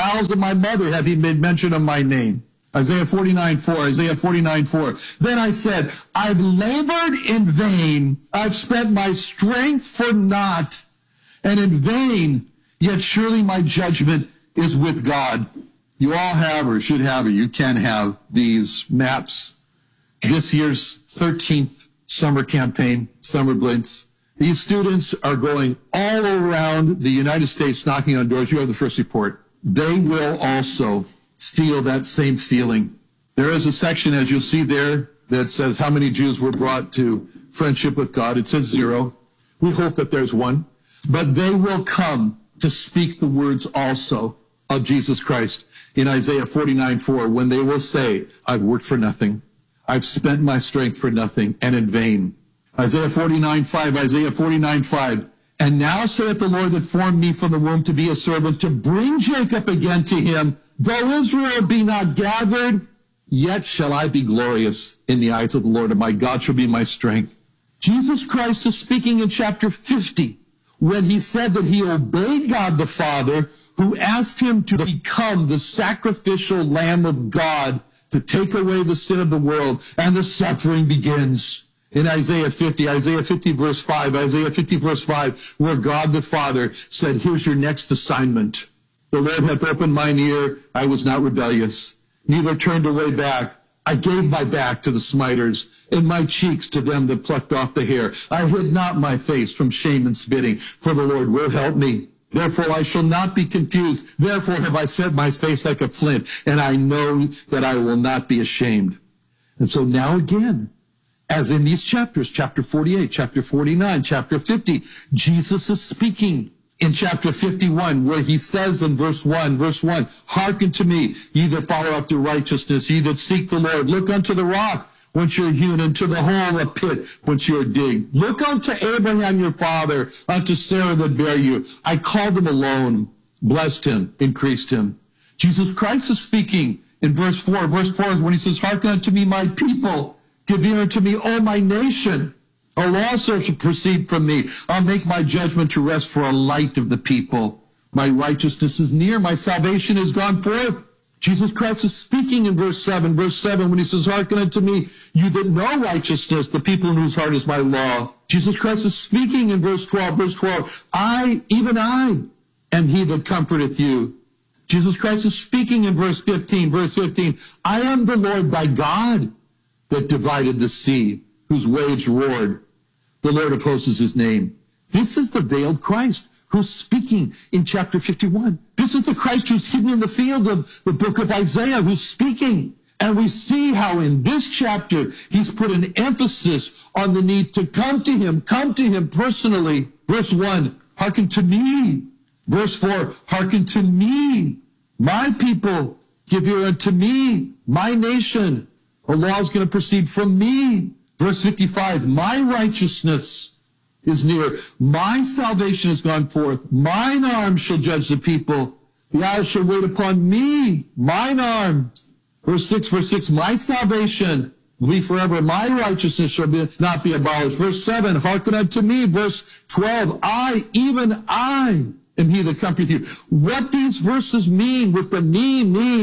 bowels of my mother have he made mention of my name. Isaiah 49:4, Isaiah 49:4. Then I said, I've labored in vain. I've spent my strength for naught, and in vain, yet surely my judgment is with God. You all have, or should have, or you can have these maps. This year's 13th summer campaign, Summer Blitz. These students are going all around the United States knocking on doors. You have the first report. They will also feel that same feeling. There is a section, as you'll see there, that says how many Jews were brought to friendship with God. It says 0. We hope that there's 1. But they will come to speak the words also of Jesus Christ in Isaiah 49:4, when they will say, I've worked for nothing. I've spent my strength for nothing and in vain. Isaiah 49:5, Isaiah 49:5. And now saith the Lord that formed me from the womb to be a servant, to bring Jacob again to him. Though Israel be not gathered, yet shall I be glorious in the eyes of the Lord, and my God shall be my strength. Jesus Christ is speaking in chapter 50 when he said that he obeyed God the Father, who asked him to become the sacrificial Lamb of God to take away the sin of the world, and the suffering begins. In Isaiah 50 verse 5, Isaiah 50 verse 5, where God the Father said, here's your next assignment. The Lord hath opened mine ear, I was not rebellious, neither turned away back. I gave my back to the smiters, and my cheeks to them that plucked off the hair. I hid not my face from shame and spitting, for the Lord will help me. Therefore I shall not be confused. Therefore have I set my face like a flint, and I know that I will not be ashamed. And so now again, as in these chapters, chapter 48, chapter 49, chapter 50, Jesus is speaking in chapter 51, where he says in verse 1, hearken to me, ye that follow after righteousness, ye that seek the Lord. Look unto the rock whence you are hewn, and to the hole of pit whence you are digged. Look unto Abraham your father, unto Sarah that bare you. I called him alone, blessed him, increased him. Jesus Christ is speaking in verse 4. Verse 4 when he says, hearken unto me, my people. Give ear unto me, O my nation. A law shall proceed from me. I'll make my judgment to rest for a light of the people. My righteousness is near. My salvation is gone forth. Jesus Christ is speaking in verse 7. Verse 7 when he says, hearken unto me, you that know righteousness, the people in whose heart is my law. Jesus Christ is speaking in verse 12. Verse 12, even I am he that comforteth you. Jesus Christ is speaking in verse 15. Verse 15, I am the Lord thy God that divided the sea, whose waves roared. The Lord of hosts is his name. This is the veiled Christ who's speaking in chapter 51. This is the Christ who's hidden in the field of the book of Isaiah, who's speaking. And we see how in this chapter, he's put an emphasis on the need to come to him personally. Verse 1, hearken to me. Verse 4, hearken to me. My people, give ear unto me, my nation. A law is going to proceed from me. Verse 55, my righteousness is near. My salvation has gone forth. Mine arm shall judge the people. The eyes shall wait upon me. Mine arms. Verse 6, my salvation will be forever. My righteousness shall not be abolished. Verse 7, hearken unto me. Verse 12, even I am he that comforteth you. What these verses mean with the me,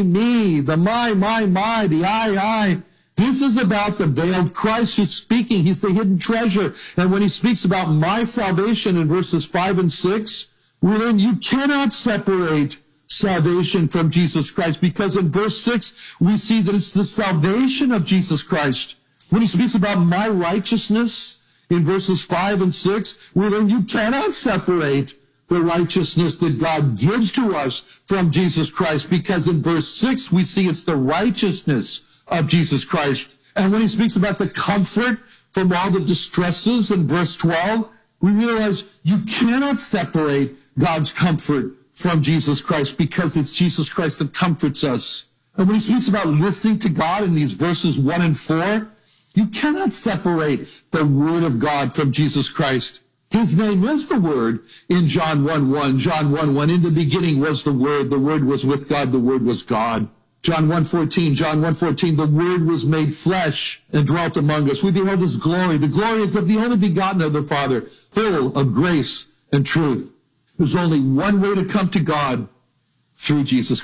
the my, the I. This is about the veiled Christ who's speaking. He's the hidden treasure. And when he speaks about my salvation in verses 5 and 6, we learn you cannot separate salvation from Jesus Christ, because in verse 6, we see that it's the salvation of Jesus Christ. When he speaks about my righteousness in verses 5 and 6, we learn you cannot separate the righteousness that God gives to us from Jesus Christ, because in verse 6, we see it's the righteousness of Jesus Christ. And when he speaks about the comfort from all the distresses in verse 12, we realize you cannot separate God's comfort from Jesus Christ, because it's Jesus Christ that comforts us. And when he speaks about listening to God in these verses 1 and 4, you cannot separate the Word of God from Jesus Christ. His name is the Word in John 1:1. John 1:1, in the beginning was the Word was with God, the Word was God. John 1:14, the Word was made flesh and dwelt among us. We beheld his glory. The glory is of the only begotten of the Father, full of grace and truth. There's only one way to come to God, through Jesus